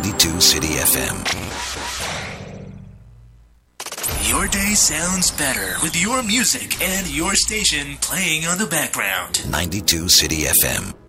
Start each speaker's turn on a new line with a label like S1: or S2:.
S1: 92 City FM.
S2: Your day sounds better with your music and your station playing on the background.
S1: 92 City FM.